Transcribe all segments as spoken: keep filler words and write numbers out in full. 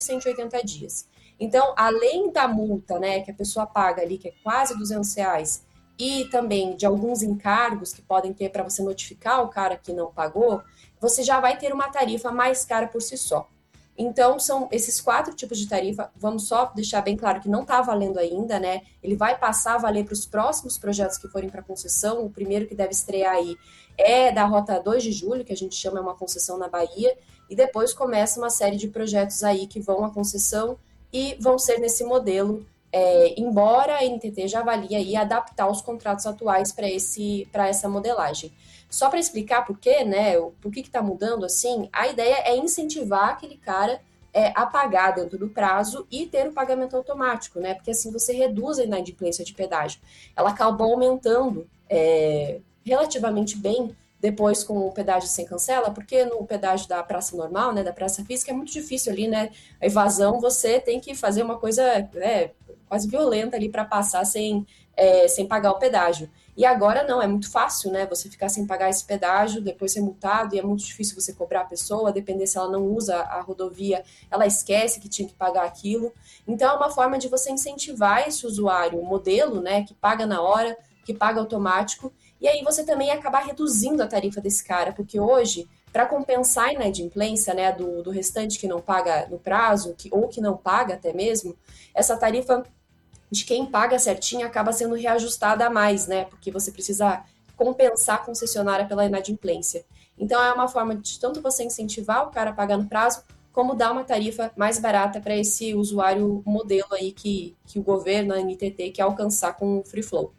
cento e oitenta dias. Então, além da multa, né, que a pessoa paga ali, que é quase duzentos reais, e também de alguns encargos que podem ter para você notificar o cara que não pagou, você já vai ter uma tarifa mais cara por si só. Então, são esses quatro tipos de tarifa. Vamos só deixar bem claro que não está valendo ainda, né? Ele vai passar a valer para os próximos projetos que forem para concessão. O primeiro que deve estrear aí é da Rota dois de julho, que a gente chama uma concessão na Bahia, e depois começa uma série de projetos aí que vão à concessão e vão ser nesse modelo, é, embora a N T T já avalie aí adaptar os contratos atuais para esse, para essa modelagem. Só para explicar por quê, né, por que está mudando assim, a ideia é incentivar aquele cara é, a pagar dentro do prazo e ter o pagamento automático, né, porque assim você reduz a inadimplência de pedágio. Ela acabou aumentando é, relativamente bem depois com o pedágio sem cancela, porque no pedágio da praça normal, né, da praça física, é muito difícil ali, né, a evasão, você tem que fazer uma coisa né, quase violenta ali para passar sem, é, sem pagar o pedágio. E agora não, é muito fácil, né, você ficar sem pagar esse pedágio, depois ser multado, e é muito difícil você cobrar a pessoa, depender se ela não usa a rodovia, ela esquece que tinha que pagar aquilo. Então é uma forma de você incentivar esse usuário, o modelo, né, que paga na hora, que paga automático, e aí você também acabar reduzindo a tarifa desse cara, porque hoje, para compensar a inadimplência, né, do, do restante que não paga no prazo, que, ou que não paga até mesmo, essa tarifa de quem paga certinho acaba sendo reajustada a mais, né? Porque você precisa compensar a concessionária pela inadimplência. Então, é uma forma de tanto você incentivar o cara a pagar no prazo, como dar uma tarifa mais barata para esse usuário modelo aí que, que o governo, a N T T, quer alcançar com o Free Flow.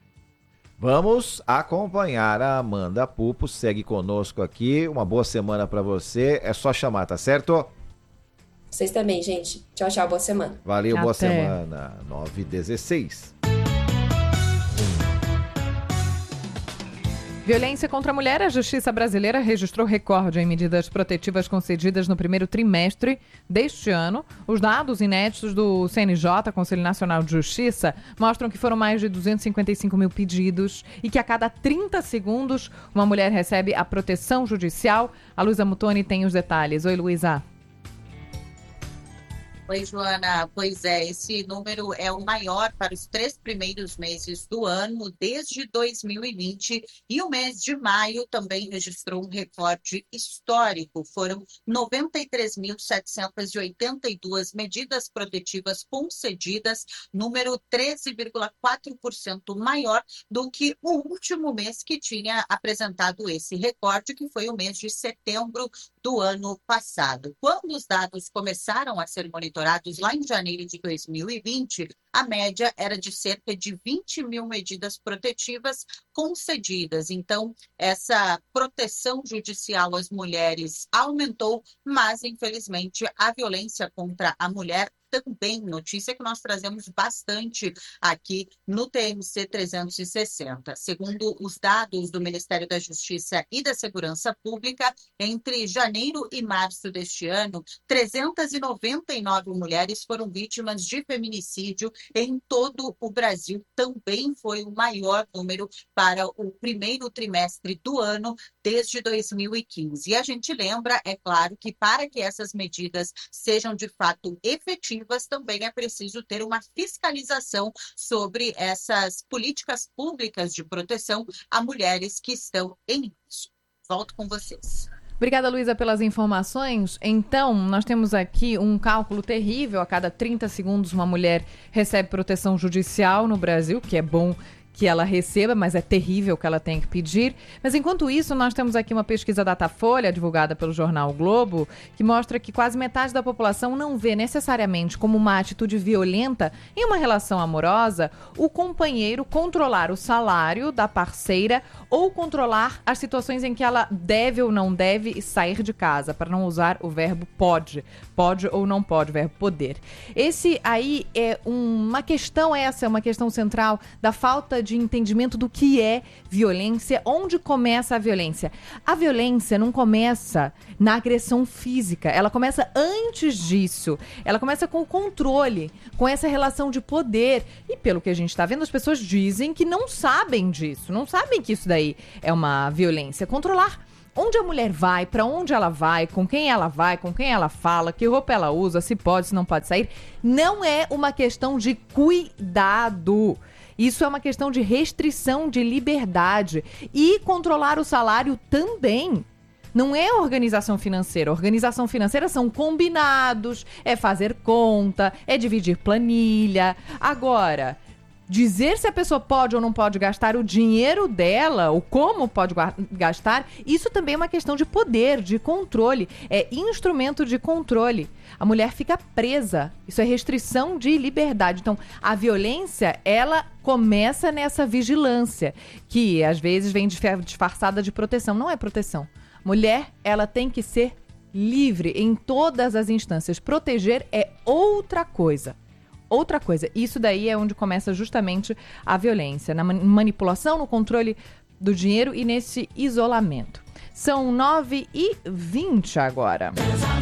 Vamos acompanhar a Amanda Pupo, segue conosco aqui. Uma boa semana para você, é só chamar, tá certo? Vocês também, gente. Tchau, tchau, boa semana. Valeu, Até. Boa semana. nove e dezesseis. Violência contra a mulher. A Justiça brasileira registrou recorde em medidas protetivas concedidas no primeiro trimestre deste ano. Os dados inéditos do C N J, Conselho Nacional de Justiça, mostram que foram mais de duzentos e cinquenta e cinco mil pedidos e que a cada trinta segundos uma mulher recebe a proteção judicial. A Luísa Mutoni tem os detalhes. Oi, Luísa. Oi, Joana. Pois é, esse número é o maior para os três primeiros meses do ano, desde dois mil e vinte, e o mês de maio também registrou um recorde histórico. Foram noventa e três mil setecentas e oitenta e duas medidas protetivas concedidas, número treze vírgula quatro por cento maior do que o último mês que tinha apresentado esse recorde, que foi o mês de setembro do ano passado. Quando os dados começaram a ser monitorados lá em janeiro de dois mil e vinte, a média era de cerca de vinte mil medidas protetivas concedidas. Então, essa proteção judicial às mulheres aumentou, mas, infelizmente, a violência contra a mulher também, notícia que nós trazemos bastante aqui no T M C trezentos e sessenta. Segundo os dados do Ministério da Justiça e da Segurança Pública, entre janeiro e março deste ano, trezentas e noventa e nove mulheres foram vítimas de feminicídio em todo o Brasil. Também foi o maior número para o primeiro trimestre do ano, desde dois mil e quinze. E a gente lembra, é claro, que para que essas medidas sejam de fato efetivas, também é preciso ter uma fiscalização sobre essas políticas públicas de proteção a mulheres que estão em risco. Volto com vocês. Obrigada, Luísa, pelas informações. Então, nós temos aqui um cálculo terrível. A cada trinta segundos uma mulher recebe proteção judicial no Brasil, que é bom que ela receba, mas é terrível que ela tenha que pedir. Mas enquanto isso, nós temos aqui uma pesquisa Datafolha, divulgada pelo jornal o Globo, que mostra que quase metade da população não vê necessariamente como uma atitude violenta em uma relação amorosa o companheiro controlar o salário da parceira ou controlar as situações em que ela deve ou não deve sair de casa, para não usar o verbo pode. Pode ou não pode, o verbo poder. Esse aí é uma questão, essa é uma questão central da falta de entendimento do que é violência, onde começa a violência. A violência não começa na agressão física, ela começa antes disso. Ela começa com o controle, com essa relação de poder. E pelo que a gente está vendo, as pessoas dizem que não sabem disso, não sabem que isso daí é uma violência. Controlar onde a mulher vai, para onde ela vai, com quem ela vai, com quem ela fala, que roupa ela usa, se pode, se não pode sair, não é uma questão de cuidado. Isso é uma questão de restrição de liberdade. E controlar o salário também. Não é organização financeira. Organização financeira são combinados, é fazer conta, é dividir planilha. Agora, dizer se a pessoa pode ou não pode gastar o dinheiro dela, ou como pode gastar, isso também é uma questão de poder, de controle. É instrumento de controle. A mulher fica presa. Isso é restrição de liberdade. Então, a violência, ela começa nessa vigilância, que às vezes vem disfarçada de proteção. Não é proteção. Mulher, ela tem que ser livre em todas as instâncias. Proteger é outra coisa. Outra coisa. Isso daí é onde começa justamente a violência. Na manipulação, no controle do dinheiro e nesse isolamento. São nove e vinte agora.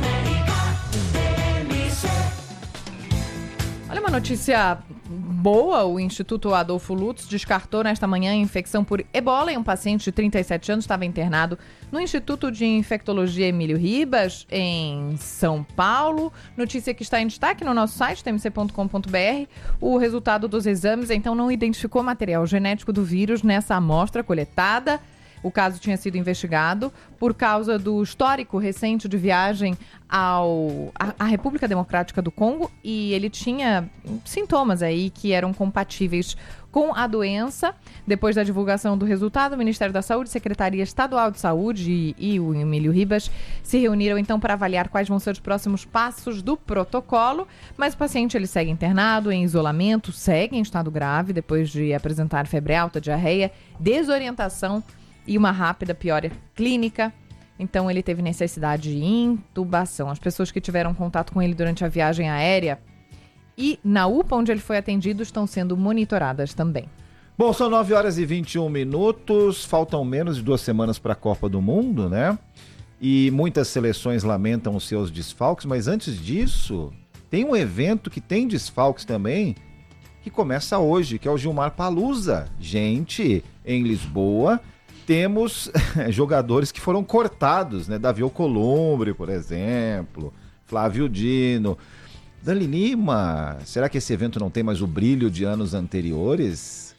Olha uma notícia boa, o Instituto Adolfo Lutz descartou nesta manhã a infecção por ebola em um paciente de trinta e sete anos, estava internado no Instituto de Infectologia Emílio Ribas, em São Paulo. Notícia que está em destaque no nosso site, t m c ponto com ponto b r. O resultado dos exames, então, não identificou material genético do vírus nessa amostra coletada. O caso tinha sido investigado por causa do histórico recente de viagem ao, à, à República Democrática do Congo, e ele tinha sintomas aí que eram compatíveis com a doença. Depois da divulgação do resultado, o Ministério da Saúde, Secretaria Estadual de Saúde e, e o Emílio Ribas se reuniram então para avaliar quais vão ser os próximos passos do protocolo, mas o paciente ele segue internado, em isolamento, segue em estado grave depois de apresentar febre alta, diarreia, desorientação e uma rápida piora clínica. Então ele teve necessidade de intubação. As pessoas que tiveram contato com ele durante a viagem aérea e na U P A onde ele foi atendido estão sendo monitoradas também. Bom, são nove horas e vinte e um minutos, faltam menos de duas semanas para a Copa do Mundo, né? E muitas seleções lamentam os seus desfalques, mas antes disso, tem um evento que tem desfalques também, que começa hoje, que é o Gilmar Palusa. Gente, em Lisboa, temos jogadores que foram cortados, né? Davi Alcolumbre, por exemplo, Flávio Dino. Dani Lima, será que esse evento não tem mais o brilho de anos anteriores?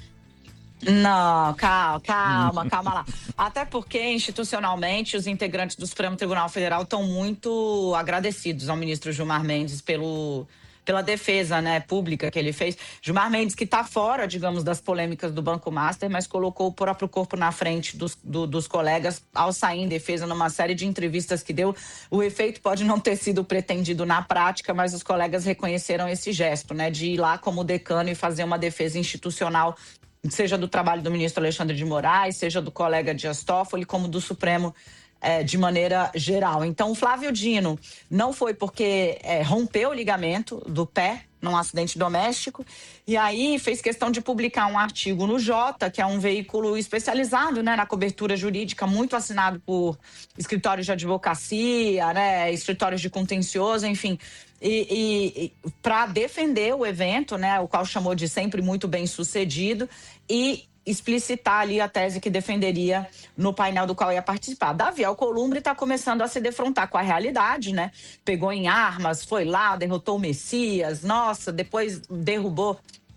Não, calma, calma, calma lá. Até porque, institucionalmente, os integrantes do Supremo Tribunal Federal estão muito agradecidos ao ministro Gilmar Mendes pelo... pela defesa, né, pública que ele fez. Gilmar Mendes, que está fora, digamos, das polêmicas do Banco Master, mas colocou o próprio corpo na frente dos, do, dos colegas ao sair em defesa numa série de entrevistas que deu. O efeito pode não ter sido pretendido na prática, mas os colegas reconheceram esse gesto, né, de ir lá como decano e fazer uma defesa institucional, seja do trabalho do ministro Alexandre de Moraes, seja do colega Dias Toffoli, como do Supremo É, de maneira geral. Então, o Flávio Dino não foi porque é, rompeu o ligamento do pé num acidente doméstico, e aí fez questão de publicar um artigo no Jota, que é um veículo especializado, né, na cobertura jurídica, muito assinado por escritórios de advocacia, né, escritórios de contencioso, enfim, e, e, e para defender o evento, né, o qual chamou de sempre muito bem sucedido, e explicitar ali a tese que defenderia no painel do qual ia participar. Davi Alcolumbre está começando a se defrontar com a realidade, né? Pegou em armas, foi lá, derrotou o Messias, nossa, depois derrubou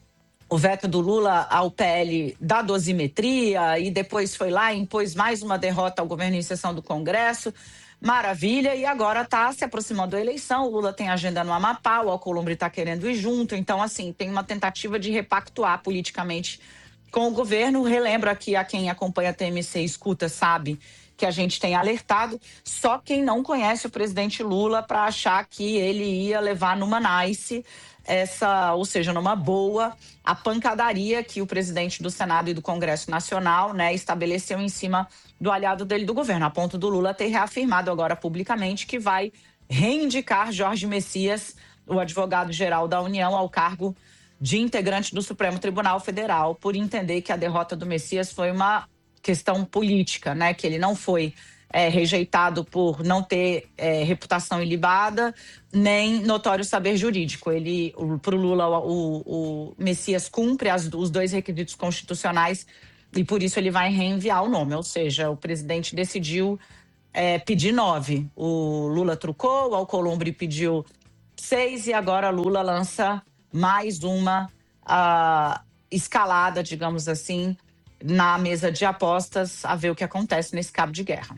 o veto do Lula ao P L da dosimetria e depois foi lá e impôs mais uma derrota ao governo em sessão do Congresso. Maravilha, e agora está se aproximando da eleição, o Lula tem agenda no Amapá, o Alcolumbre está querendo ir junto, então assim, tem uma tentativa de repactuar politicamente com o governo. Relembro aqui a quem acompanha a T M C e escuta, sabe que a gente tem alertado, só quem não conhece o presidente Lula para achar que ele ia levar numa nice, essa, ou seja, numa boa, a pancadaria que o presidente do Senado e do Congresso Nacional, né, estabeleceu em cima do aliado dele do governo, a ponto do Lula ter reafirmado agora publicamente que vai reivindicar Jorge Messias, o advogado-geral da União, ao cargo de integrante do Supremo Tribunal Federal, por entender que a derrota do Messias foi uma questão política, né? Que ele não foi é, rejeitado por não ter é, reputação ilibada, nem notório saber jurídico. Ele, para o Lula, o, o Messias cumpre as, os dois requisitos constitucionais e por isso ele vai reenviar o nome. Ou seja, o presidente decidiu é, pedir nove. O Lula trucou, o Alcolumbre pediu seis e agora Lula lança mais uma uh, escalada, digamos assim, na mesa de apostas, a ver o que acontece nesse cabo de guerra.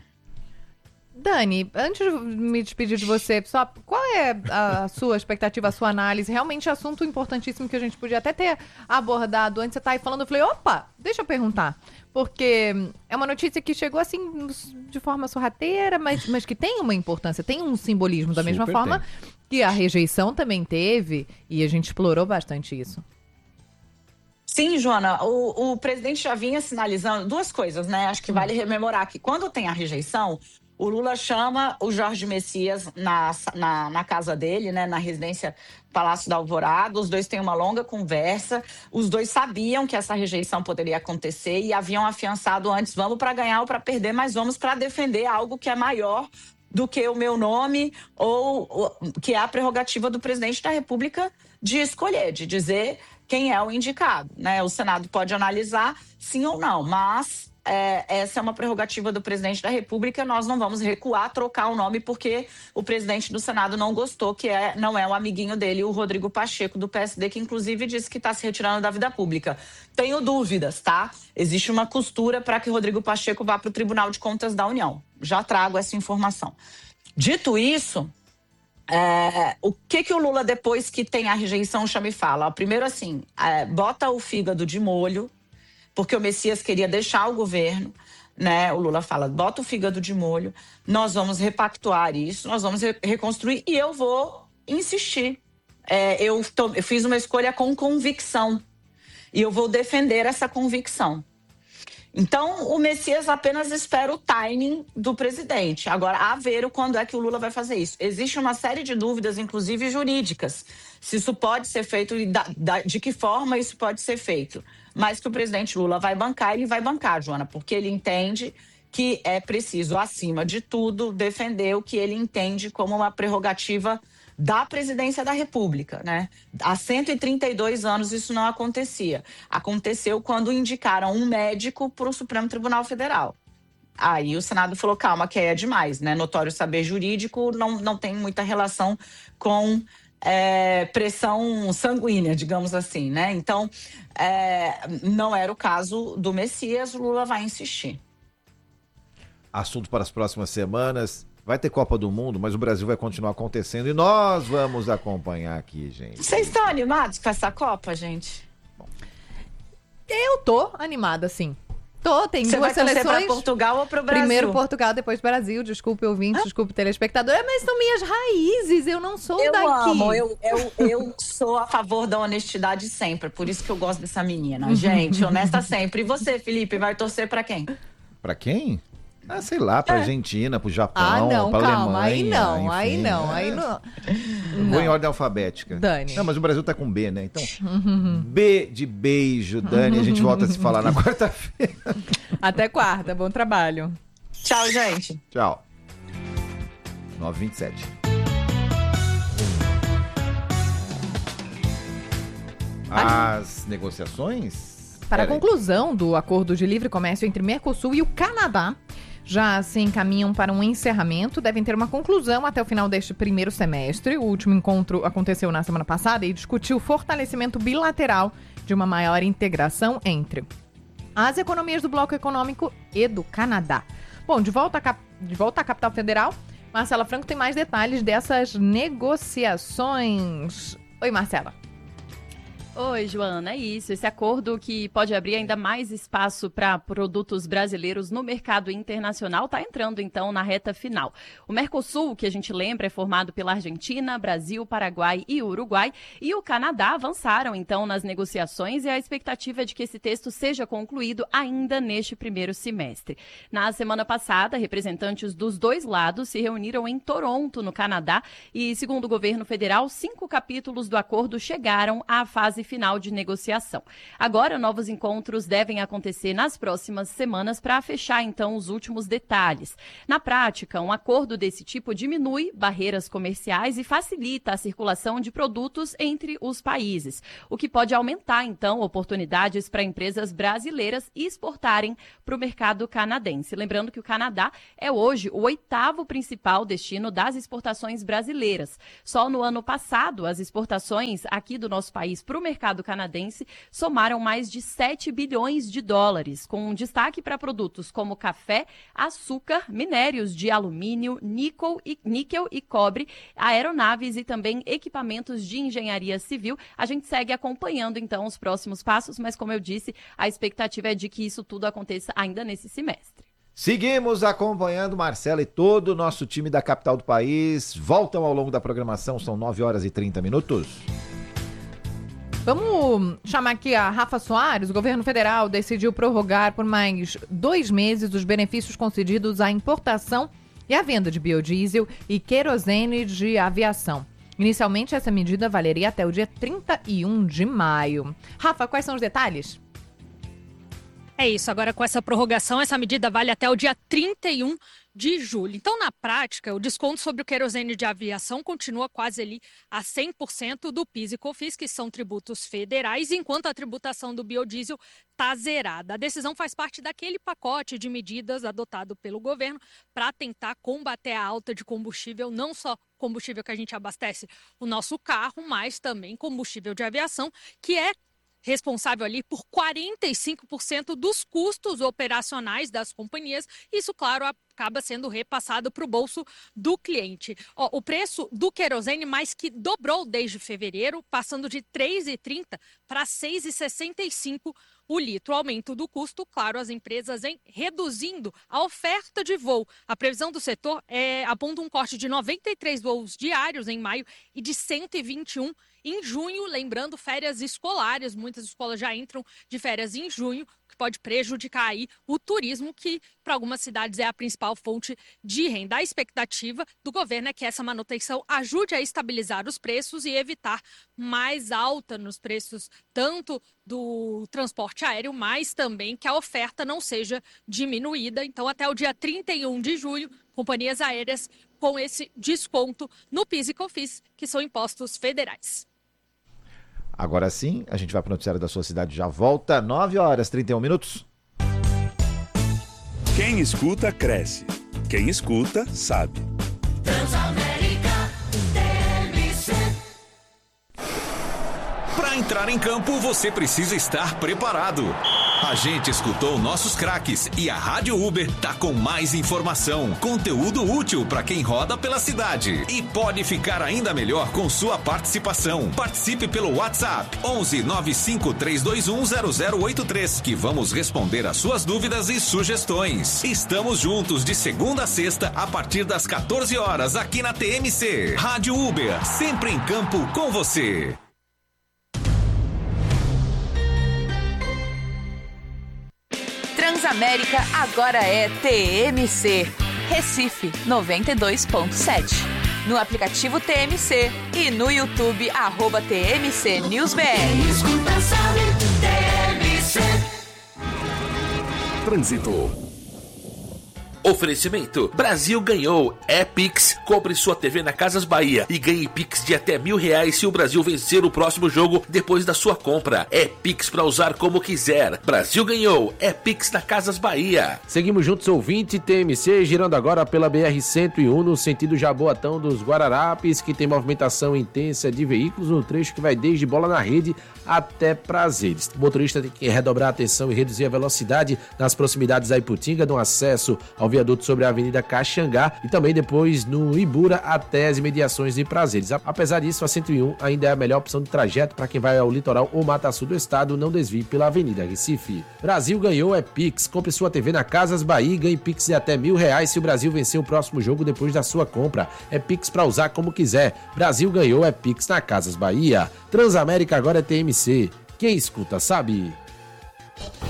Dani, antes de me despedir de você, só qual é a sua expectativa, a sua análise? Realmente assunto importantíssimo que a gente podia até ter abordado antes. Você tá aí falando, eu falei, opa, deixa eu perguntar. Porque é uma notícia que chegou assim de forma sorrateira, mas, mas que tem uma importância, tem um simbolismo, da mesma Super forma tem. que a rejeição também teve, e a gente explorou bastante isso. Sim, Joana, o, o presidente já vinha sinalizando duas coisas, né? Acho que vale rememorar que quando tem a rejeição, o Lula chama o Jorge Messias na, na, na casa dele, né, na residência Palácio da Alvorada. Os dois têm uma longa conversa. Os dois sabiam que essa rejeição poderia acontecer e haviam afiançado antes, vamos para ganhar ou para perder, mas vamos para defender algo que é maior do que o meu nome ou, ou que é a prerrogativa do presidente da República de escolher, de dizer quem é o indicado, né? O Senado pode analisar sim ou não, mas É, essa é uma prerrogativa do presidente da República, nós não vamos recuar, trocar o nome, porque o presidente do Senado não gostou, que é, não é o amiguinho dele, o Rodrigo Pacheco, do P S D, que inclusive disse que está se retirando da vida pública. Tenho dúvidas, tá? Existe uma costura para que Rodrigo Pacheco vá para o Tribunal de Contas da União. Já trago essa informação. Dito isso, é, o que, que o Lula, depois que tem a rejeição, chama e fala? Primeiro assim, é, bota o fígado de molho, porque o Messias queria deixar o governo, né? O Lula fala, bota o fígado de molho, nós vamos repactuar isso, nós vamos re- reconstruir e eu vou insistir. É, eu, tô, eu fiz uma escolha com convicção e eu vou defender essa convicção. Então, o Messias apenas espera o timing do presidente. Agora, a ver o quando é que o Lula vai fazer isso. Existe uma série de dúvidas, inclusive jurídicas, se isso pode ser feito e da, da, de que forma isso pode ser feito. Mas que o presidente Lula vai bancar, ele vai bancar, Joana, porque ele entende que é preciso, acima de tudo, defender o que ele entende como uma prerrogativa da presidência da República, né? Há cento e trinta e dois anos isso não acontecia. Aconteceu quando indicaram um médico para o Supremo Tribunal Federal. Aí o Senado falou, calma, que aí é demais, né? Notório saber jurídico não, não tem muita relação com é, pressão sanguínea, digamos assim, né? Então, é, não era o caso do Messias, o Lula vai insistir. Assunto para as próximas semanas. Vai ter Copa do Mundo, mas o Brasil vai continuar acontecendo e nós vamos acompanhar aqui, gente. Vocês estão animados com essa Copa, gente? Eu tô animada, sim. Tô, tem Você duas vai torcer seleções. pra Portugal ou pro Brasil? Primeiro Portugal, depois Brasil. Desculpe, ouvinte, ah. desculpe, telespectador. Mas são minhas raízes, eu não sou eu daqui. Amo, eu amo, eu, eu sou a favor da honestidade sempre, por isso que eu gosto dessa menina. Gente, honesta sempre. E você, Felipe, vai torcer pra quem? Pra quem? Ah, sei lá, pra é. Argentina, pro Japão, ah, não, pra calma, Alemanha. Aí não, enfim, aí não, é. aí não. não. Vou em ordem alfabética. Dani. Não, mas o Brasil tá com B, né? Então, B de beijo, Dani. A gente volta a se falar na quarta-feira. Até quarta, bom trabalho. Tchau, gente. Tchau. nove e vinte e sete. As negociações... Para a conclusão do acordo de livre comércio entre Mercosul e o Canadá, já se encaminham para um encerramento, devem ter uma conclusão até o final deste primeiro semestre. O último encontro aconteceu na semana passada e discutiu o fortalecimento bilateral de uma maior integração entre as economias do Bloco Econômico e do Canadá. Bom, de volta, a cap... de volta à capital federal, Marcela Franco tem mais detalhes dessas negociações. Oi, Marcela. Oi, Joana, é isso. Esse acordo que pode abrir ainda mais espaço para produtos brasileiros no mercado internacional está entrando, então, na reta final. O Mercosul, que a gente lembra, é formado pela Argentina, Brasil, Paraguai e Uruguai, e o Canadá avançaram, então, nas negociações e a expectativa é de que esse texto seja concluído ainda neste primeiro semestre. Na semana passada, representantes dos dois lados se reuniram em Toronto, no Canadá, e, segundo o governo federal, cinco capítulos do acordo chegaram à fase final de negociação. Agora, novos encontros devem acontecer nas próximas semanas para fechar, então, os últimos detalhes. Na prática, um acordo desse tipo diminui barreiras comerciais e facilita a circulação de produtos entre os países, o que pode aumentar, então, oportunidades para empresas brasileiras exportarem para o mercado canadense. Lembrando que o Canadá é hoje o oitavo principal destino das exportações brasileiras. Só no ano passado, as exportações aqui do nosso país para o mercado canadense somaram mais de sete bilhões de dólares, com um destaque para produtos como café, açúcar, minérios de alumínio, níquel e, níquel e cobre, aeronaves e também equipamentos de engenharia civil. A gente segue acompanhando, então, os próximos passos, mas, como eu disse, a expectativa é de que isso tudo aconteça ainda nesse semestre. Seguimos acompanhando Marcela e todo o nosso time da capital do país. Voltam ao longo da programação, são nove horas e trinta minutos. Vamos chamar aqui a Rafa Soares. O governo federal decidiu prorrogar por mais dois meses os benefícios concedidos à importação e à venda de biodiesel e querosene de aviação. Inicialmente, essa medida valeria até o dia trinta e um de maio. Rafa, quais são os detalhes? É isso, agora com essa prorrogação, essa medida vale até o dia trinta e um de julho. Então, na prática, o desconto sobre o querosene de aviação continua quase ali a cem por cento do PIS e COFINS, que são tributos federais, enquanto a tributação do biodiesel está zerada. A decisão faz parte daquele pacote de medidas adotado pelo governo para tentar combater a alta de combustível, não só combustível que a gente abastece o nosso carro, mas também combustível de aviação, que é responsável ali por quarenta e cinco por cento dos custos operacionais das companhias. Isso, claro, acaba sendo repassado para o bolso do cliente. Ó, o preço do querosene mais que dobrou desde fevereiro, passando de três reais e trinta centavos para seis reais e sessenta e cinco centavos o litro. O aumento do custo, claro, as empresas vêm reduzindo a oferta de voo. A previsão do setor é, aponta um corte de noventa e três voos diários em maio e de cento e vinte e um em junho, lembrando férias escolares. Muitas escolas já entram de férias em junho, que pode prejudicar aí o turismo, que para algumas cidades é a principal fonte de renda. A expectativa do governo é que essa manutenção ajude a estabilizar os preços e evitar mais alta nos preços, tanto do transporte aéreo, mas também que a oferta não seja diminuída. Então, até o dia trinta e um de julho, companhias aéreas com esse desconto no PIS e COFINS, que são impostos federais. Agora sim, a gente vai para o noticiário da sua cidade, já volta, nove horas e trinta e um minutos. Quem escuta, cresce. Quem escuta, sabe. Transamérica T M C. Para entrar em campo, você precisa estar preparado. A gente escutou nossos craques e a Rádio Uber tá com mais informação, conteúdo útil para quem roda pela cidade. E pode ficar ainda melhor com sua participação. Participe pelo WhatsApp onze nove cinco três dois um zero zero oito três, que vamos responder as suas dúvidas e sugestões. Estamos juntos de segunda a sexta a partir das quatorze horas aqui na T M C. Rádio Uber, sempre em campo com você. Transamérica agora é T M C. Recife noventa e dois ponto sete. No aplicativo T M C e no YouTube, arroba T M C News B R. Quem escuta sabe, T M C. Trânsito. Oferecimento: Brasil ganhou. É Pix. Compre sua T V na Casas Bahia e ganhe Pix de até mil reais se o Brasil vencer o próximo jogo depois da sua compra. É Pix para usar como quiser. Brasil ganhou. É Pix na Casas Bahia. Seguimos juntos, ouvinte T M C, girando agora pela B R cento e um no sentido Jaboatão dos Guararapes, que tem movimentação intensa de veículos no trecho que vai desde Bola na Rede até Prazeres. O motorista tem que redobrar a atenção e reduzir a velocidade nas proximidades da Iputinga, no acesso ao viaduto sobre a Avenida Caxangá e também depois no Ibura até as imediações de Prazeres. Apesar disso, a cento e um ainda é a melhor opção de trajeto para quem vai ao litoral ou Mata Sul do estado. Não desvie pela Avenida Recife. Brasil ganhou é Pix. Compre sua T V na Casas Bahia e ganhe Pix de até mil reais se o Brasil vencer o próximo jogo depois da sua compra. É Pix para usar como quiser. Brasil ganhou é Pix na Casas Bahia. Transamérica agora é T M C. Quem escuta sabe.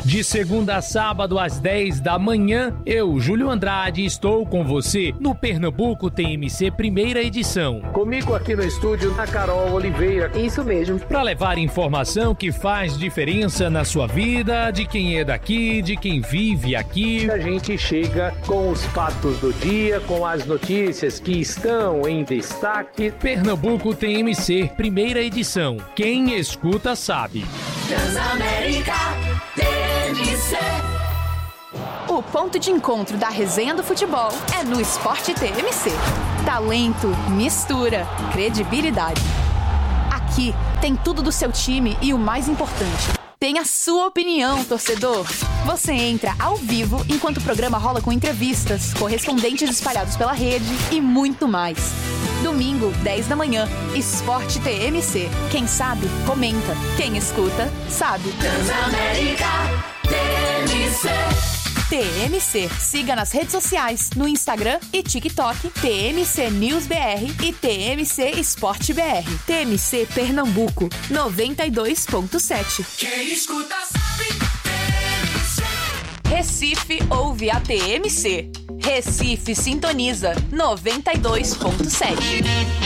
De segunda a sábado às dez da manhã, eu, Júlio Andrade, estou com você no Pernambuco T M C primeira edição. Comigo aqui no estúdio, a Carol Oliveira. Isso mesmo. Para levar informação que faz diferença na sua vida, de quem é daqui, de quem vive aqui. A gente chega com os fatos do dia, com as notícias que estão em destaque. Pernambuco T M C primeira edição. Quem escuta sabe. Transamérica T M C. O ponto de encontro da resenha do futebol é no Esporte T M C. Talento, mistura, credibilidade. Aqui tem tudo do seu time e o mais importante, tem a sua opinião, torcedor. Você entra ao vivo enquanto o programa rola com entrevistas, correspondentes espalhados pela rede e muito mais. Domingo, dez da manhã, Esporte T M C. Quem sabe, comenta. Quem escuta, sabe. Transamérica T M C. T M C. Siga nas redes sociais, no Instagram e TikTok, T M C News B R e T M C Esporte B R. T M C Pernambuco, noventa e dois ponto sete. Quem escuta sabe. T M C. Recife ouve a T M C. Recife sintoniza, noventa e dois ponto sete.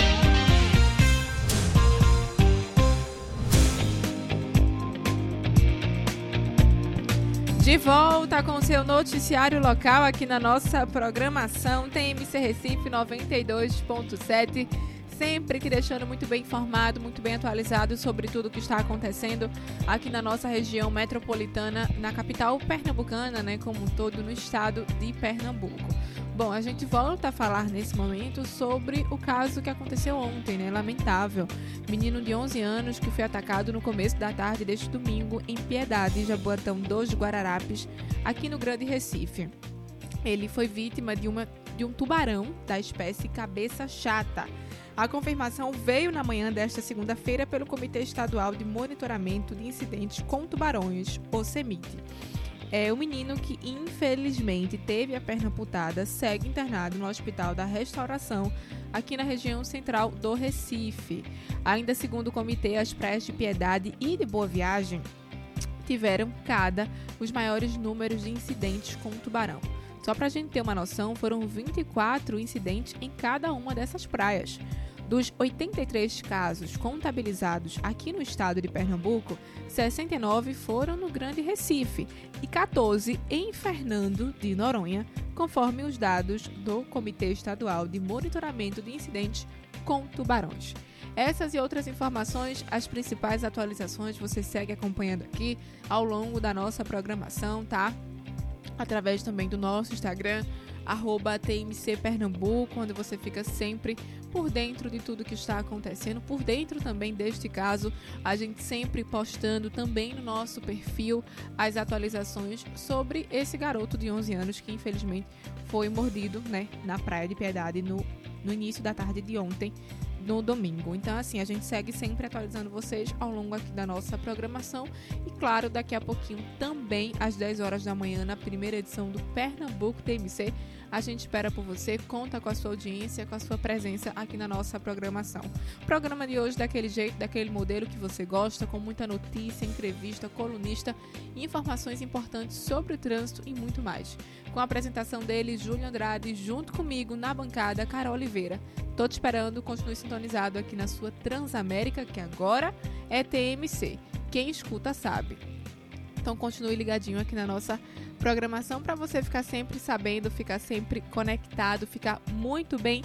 De volta com o seu noticiário local aqui na nossa programação T M C Recife noventa e dois ponto sete. Sempre te deixando muito bem informado, muito bem atualizado sobre tudo o que está acontecendo aqui na nossa região metropolitana, na capital pernambucana, né, como um todo no estado de Pernambuco. Bom, a gente volta a falar nesse momento sobre o caso que aconteceu ontem, né? Lamentável. Menino de onze anos que foi atacado no começo da tarde deste domingo em Piedade, Jaboatão dos Guararapes, aqui no Grande Recife. Ele foi vítima de, uma, de um tubarão da espécie cabeça chata. A confirmação veio na manhã desta segunda-feira pelo Comitê Estadual de Monitoramento de Incidentes com Tubarões, o CEMIT. É, o menino que infelizmente teve a perna amputada segue internado no Hospital da Restauração, aqui na região central do Recife. Ainda segundo o comitê, as praias de Piedade e de Boa Viagem tiveram cada os maiores números de incidentes com tubarão. Só para a gente ter uma noção, foram vinte e quatro incidentes em cada uma dessas praias. Dos oitenta e três casos contabilizados aqui no estado de Pernambuco, sessenta e nove foram no Grande Recife e quatorze em Fernando de Noronha, conforme os dados do Comitê Estadual de Monitoramento de Incidentes com Tubarões. Essas e outras informações, as principais atualizações, você segue acompanhando aqui ao longo da nossa programação, tá? Através também do nosso Instagram, arroba T M C Pernambuco, onde você fica sempre por dentro de tudo que está acontecendo, por dentro também deste caso, a gente sempre postando também no nosso perfil as atualizações sobre esse garoto de onze anos que infelizmente foi mordido, né, na Praia de Piedade no, no início da tarde de ontem, no domingo. Então, assim, a gente segue sempre atualizando vocês ao longo aqui da nossa programação e, claro, daqui a pouquinho também às dez horas da manhã na primeira edição do Pernambuco T M C. A gente espera por você, conta com a sua audiência, com a sua presença aqui na nossa programação. O programa de hoje daquele jeito, daquele modelo que você gosta, com muita notícia, entrevista, colunista, informações importantes sobre o trânsito e muito mais. Com a apresentação dele, Júlio Andrade, junto comigo na bancada, Carol Oliveira. Tô te esperando, continue sintonizado aqui na sua Transamérica, que agora é T M C. Quem escuta sabe. Então continue ligadinho aqui na nossa programação para você ficar sempre sabendo, ficar sempre conectado, ficar muito bem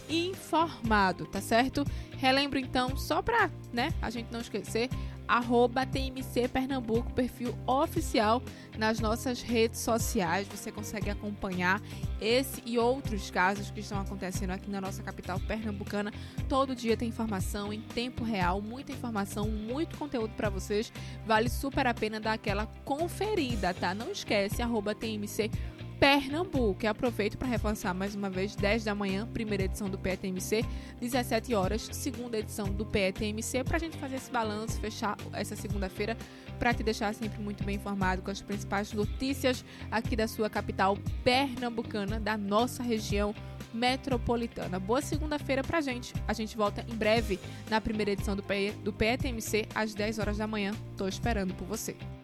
informado, tá certo? Relembro então, só para, né, a gente não esquecer, arroba T M C Pernambuco, perfil oficial nas nossas redes sociais. Você consegue acompanhar esse e outros casos que estão acontecendo aqui na nossa capital pernambucana. Todo dia tem informação em tempo real, muita informação, muito conteúdo para vocês. Vale super a pena dar aquela conferida, tá? Não esquece, arroba T M C Pernambuco. E aproveito para reforçar mais uma vez, dez da manhã, primeira edição do P E T M C, dezessete horas, segunda edição do P E T M C, para a gente fazer esse balanço, fechar essa segunda-feira, para te deixar sempre muito bem informado com as principais notícias aqui da sua capital pernambucana, da nossa região metropolitana. Boa segunda-feira pra gente. A gente volta em breve na primeira edição do P E T M C às dez horas da manhã. Tô esperando por você.